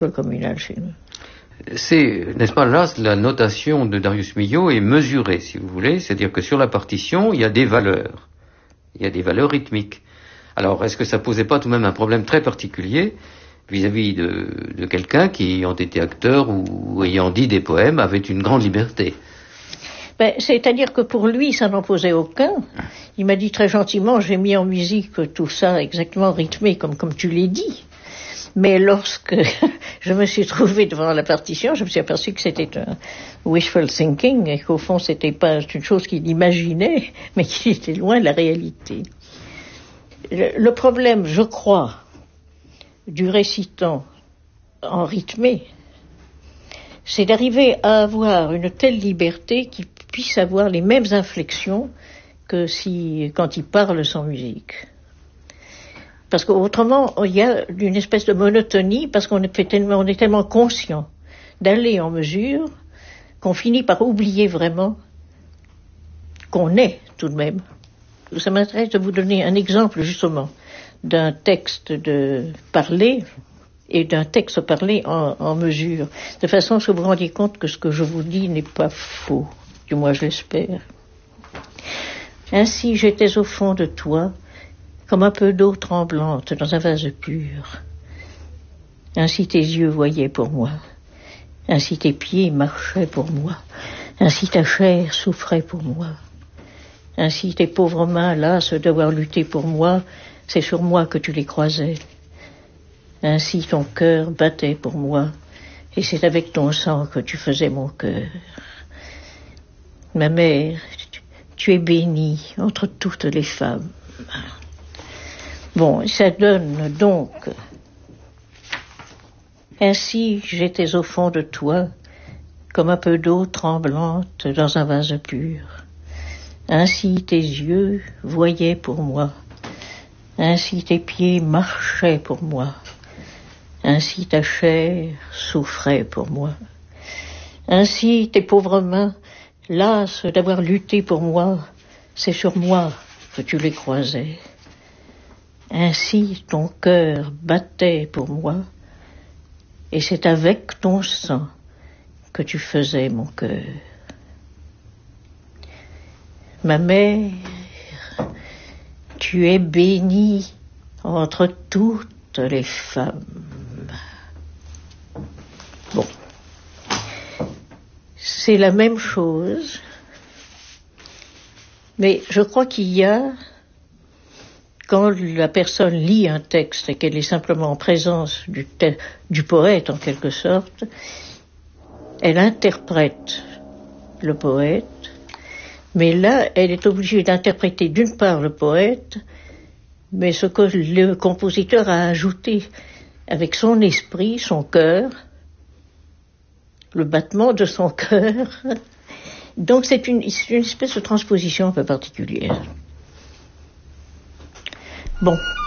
communal chez nous. C'est, n'est-ce pas, là, la notation de Darius Milhaud est mesurée, si vous voulez, c'est-à-dire que sur la partition, il y a des valeurs rythmiques. Alors, est-ce que ça posait pas tout de même un problème très particulier vis-à-vis de quelqu'un qui, ayant été acteur ou ayant dit des poèmes, avait une grande liberté? C'est-à-dire que pour lui, ça n'en posait aucun. Il m'a dit très gentiment, j'ai mis en musique tout ça exactement rythmé comme tu l'as dit. Mais lorsque je me suis trouvée devant la partition, je me suis aperçue que c'était un wishful thinking et qu'au fond, c'était pas une chose qu'il imaginait, mais qu'il était loin de la réalité. Le problème, je crois, du récitant en rythmé, c'est d'arriver à avoir une telle liberté qu'il puisse avoir les mêmes inflexions que quand il parle sans musique. Parce qu'autrement, il y a une espèce de monotonie, parce qu'on est tellement conscient d'aller en mesure qu'on finit par oublier vraiment qu'on est tout de même. Ça m'intéresse de vous donner un exemple justement d'un texte de parler et d'un texte parlé en mesure, de façon à ce que vous vous rendiez compte que ce que je vous dis n'est pas faux, du moins je l'espère. Ainsi j'étais au fond de toi, comme un peu d'eau tremblante dans un vase pur. Ainsi tes yeux voyaient pour moi, ainsi tes pieds marchaient pour moi, ainsi ta chair souffrait pour moi, ainsi tes pauvres mains lasses d'avoir lutté pour moi, c'est sur moi que tu les croisais. Ainsi ton cœur battait pour moi, et c'est avec ton sang que tu faisais mon cœur. Ma mère, tu es bénie entre toutes les femmes. Bon, ça donne donc... Ainsi j'étais au fond de toi, comme un peu d'eau tremblante dans un vase pur. Ainsi tes yeux voyaient pour moi, ainsi tes pieds marchaient pour moi, ainsi ta chair souffrait pour moi. Ainsi tes pauvres mains, lasses d'avoir lutté pour moi, c'est sur moi que tu les croisais. Ainsi ton cœur battait pour moi, et c'est avec ton sang que tu faisais mon cœur. Ma mère, tu es bénie entre toutes les femmes. Bon. C'est la même chose, mais je crois qu'il y a, quand la personne lit un texte et qu'elle est simplement en présence du poète en quelque sorte, elle interprète le poète, mais là, elle est obligée d'interpréter d'une part le poète, mais ce que le compositeur a ajouté avec son esprit, son cœur, le battement de son cœur. Donc c'est une espèce de transposition un peu particulière. Bon.